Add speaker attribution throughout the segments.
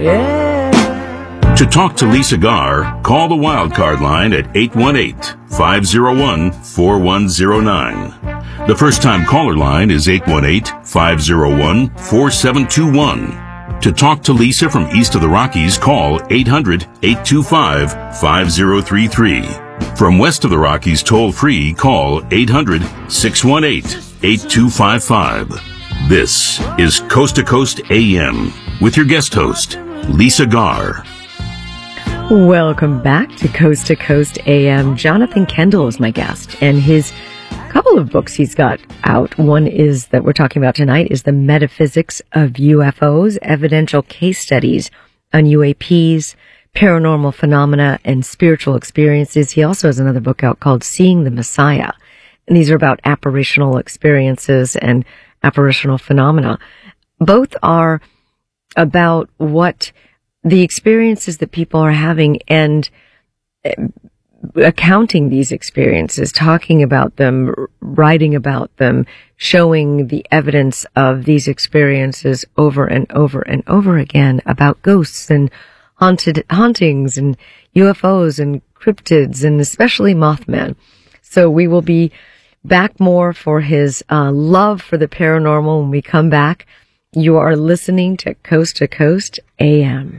Speaker 1: Yeah.
Speaker 2: To talk to Lisa Garr, call the Wildcard line at 818-501-4109. The first-time caller line is 818-501-4721. To talk to Lisa from east of the Rockies, call 800-825-5033. From west of the Rockies, toll-free, call 800-618-8255. This is Coast to Coast AM with your guest host, Lisa Garr.
Speaker 1: Welcome back to Coast AM. Jonathan Kendall is my guest, and his couple of books he's got out. One is that we're talking about tonight is The Metaphysics of UFOs, Evidential Case Studies on UAPs, Paranormal Phenomena, and Spiritual Experiences. He also has another book out called Seeing the Messiah, and these are about apparitional experiences and apparitional phenomena. Both are about what the experiences that people are having and accounting these experiences, talking about them, writing about them, showing the evidence of these experiences over and over and over again about ghosts and hauntings and UFOs and cryptids and especially Mothman. So we will be back more for his love for the paranormal when we come back. You are listening to Coast AM.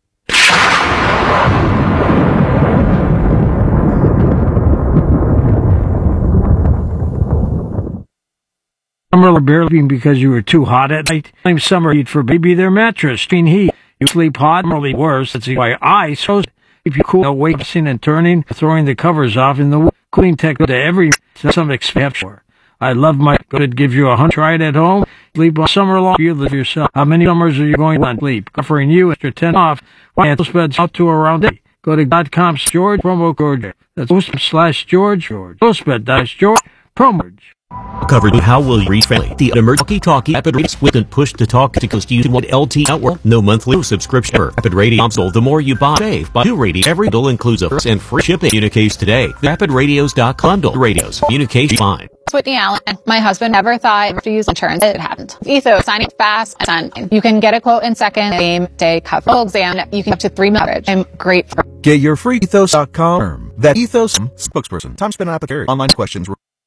Speaker 3: Summer barely because you were too hot at night. I'm summer heat for baby their mattress. Heat. You sleep hot, really worse. That's why I so keep you cool, awake, tossing and turning, throwing the covers off in the cooling tech to every some exception. I love my good. Gives you 100. Try it at home. Sleep all summer long. You live yourself. How many summers are you going on sleep? Offering you extra 10 off. Why those beds out to around day? Go to .com/George promo code. That's /George. Ghostbed.George promo.
Speaker 4: Covered how will you reach family? The emergency talkie rapid rates with and push to talk to Coast you want LT network. No monthly subscription ever. Rapid radio console. The more you buy, save. Buy 2 radio. Every bill includes a and free shipping. Communications today. RapidRadios.com. Bundle radios. Communication fine.
Speaker 5: Whitney Allen. My husband never thought to use insurance. It happened. Ethos, signing fast and sign. You can get a quote in seconds, same day cover. Full exam, you can up to 3 months. I'm grateful.
Speaker 6: Get your free ethos.com. That ethos spokesperson. Time spent on application. Online questions.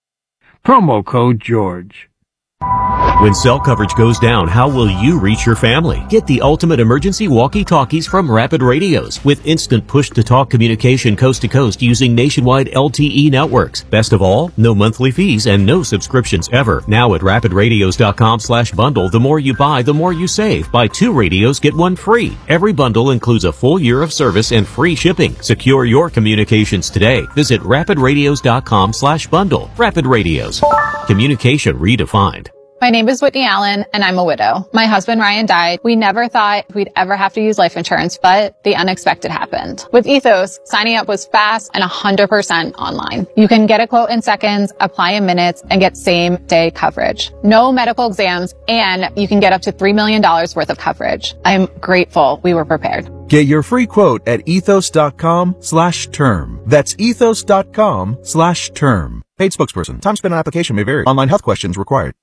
Speaker 3: Promo code George.
Speaker 4: When cell coverage goes down, how will you reach your family? Get the ultimate emergency walkie-talkies from Rapid Radios with instant push-to-talk communication coast to coast using nationwide LTE networks. Best of all, no monthly fees and no subscriptions ever. Now at rapidradios.com/bundle, the more you buy, the more you save. Buy 2 radios, get 1 free. Every bundle includes a full year of service and free shipping. Secure your communications today. Visit rapidradios.com/bundle. Rapid Radios. Communication redefined.
Speaker 5: My name is Whitney Allen, and I'm a widow. My husband, Ryan, died. We never thought we'd ever have to use life insurance, but the unexpected happened. With Ethos, signing up was fast and 100% online. You can get a quote in seconds, apply in minutes, and get same-day coverage. No medical exams, and you can get up to $3 million worth of coverage. I'm grateful we were prepared.
Speaker 6: Get your free quote at ethos.com/term. That's ethos.com/term. Paid spokesperson. Time spent on application may vary. Online health questions required.